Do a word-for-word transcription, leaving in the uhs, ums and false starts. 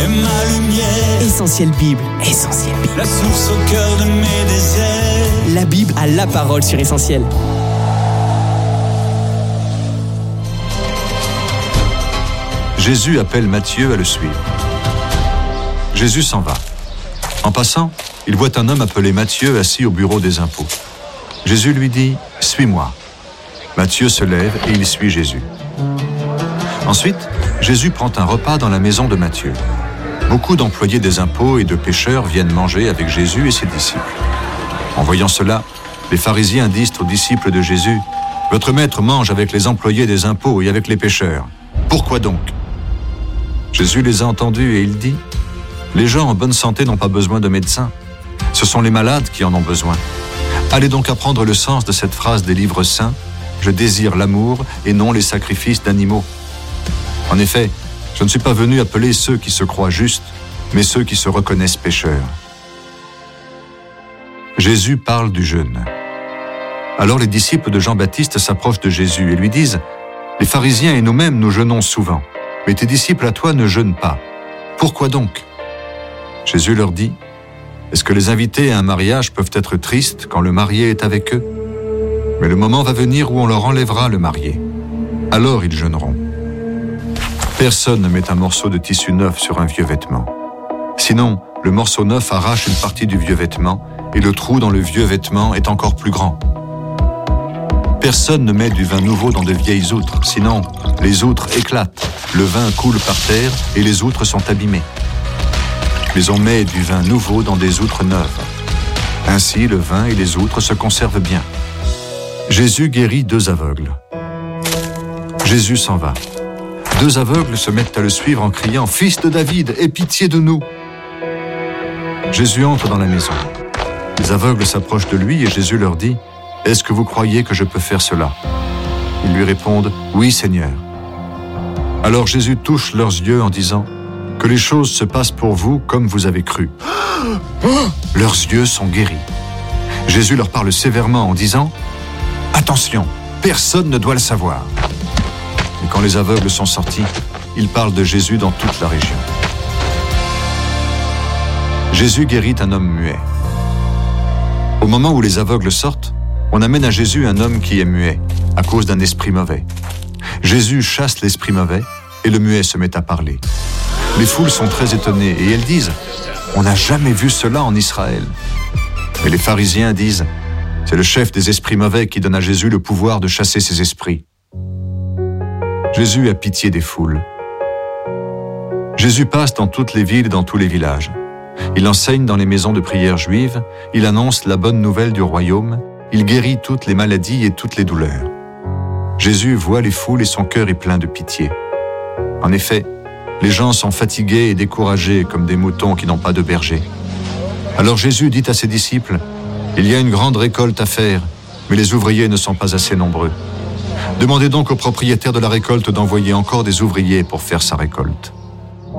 es ma lumière. Essentiel Bible, Essentiel Bible. La source au cœur de mes déserts. La Bible a la parole sur Essentiel. Jésus appelle Matthieu à le suivre. Jésus s'en va. En passant, il voit un homme appelé Matthieu assis au bureau des impôts. Jésus lui dit « Suis-moi ». Matthieu se lève et il suit Jésus. Ensuite, Jésus prend un repas dans la maison de Matthieu. Beaucoup d'employés des impôts et de pécheurs viennent manger avec Jésus et ses disciples. En voyant cela, les pharisiens disent aux disciples de Jésus « Votre maître mange avec les employés des impôts et avec les pécheurs. Pourquoi donc ?» Jésus les a entendus et il dit « Les gens en bonne santé n'ont pas besoin de médecins. Ce sont les malades qui en ont besoin. Allez donc apprendre le sens de cette phrase des livres saints « Je désire l'amour et non les sacrifices d'animaux. » En effet, je ne suis pas venu appeler ceux qui se croient justes, mais ceux qui se reconnaissent pécheurs. Jésus parle du jeûne. Alors les disciples de Jean-Baptiste s'approchent de Jésus et lui disent « Les pharisiens et nous-mêmes nous jeûnons souvent, mais tes disciples à toi ne jeûnent pas. Pourquoi donc ?» Jésus leur dit « Est-ce que les invités à un mariage peuvent être tristes quand le marié est avec eux ? Mais le moment va venir où on leur enlèvera le marié. Alors ils jeûneront. Personne ne met un morceau de tissu neuf sur un vieux vêtement. Sinon, le morceau neuf arrache une partie du vieux vêtement et le trou dans le vieux vêtement est encore plus grand. Personne ne met du vin nouveau dans de vieilles outres, sinon les outres éclatent, le vin coule par terre et les outres sont abîmées. Mais on met du vin nouveau dans des outres neuves. Ainsi, le vin et les outres se conservent bien. Jésus guérit deux aveugles. Jésus s'en va. Deux aveugles se mettent à le suivre en criant « Fils de David, aie pitié de nous !» Jésus entre dans la maison. Les aveugles s'approchent de lui et Jésus leur dit « Est-ce que vous croyez que je peux faire cela ?» Ils lui répondent « Oui, Seigneur ». Alors Jésus touche leurs yeux en disant « Que les choses se passent pour vous comme vous avez cru. » Leurs yeux sont guéris. Jésus leur parle sévèrement en disant « Attention, personne ne doit le savoir. » Et quand les aveugles sont sortis, ils parlent de Jésus dans toute la région. Jésus guérit un homme muet. Au moment où les aveugles sortent, on amène à Jésus un homme qui est muet, à cause d'un esprit mauvais. Jésus chasse l'esprit mauvais et le muet se met à parler. Les foules sont très étonnées et elles disent « On n'a jamais vu cela en Israël. » Mais les pharisiens disent « C'est le chef des esprits mauvais qui donne à Jésus le pouvoir de chasser ces esprits. » Jésus a pitié des foules. Jésus passe dans toutes les villes et dans tous les villages. Il enseigne dans les maisons de prière juives, il annonce la bonne nouvelle du royaume, il guérit toutes les maladies et toutes les douleurs. Jésus voit les foules et son cœur est plein de pitié. En effet, les gens sont fatigués et découragés comme des moutons qui n'ont pas de berger. Alors Jésus dit à ses disciples, « Il y a une grande récolte à faire, mais les ouvriers ne sont pas assez nombreux. Demandez donc au propriétaire de la récolte d'envoyer encore des ouvriers pour faire sa récolte. »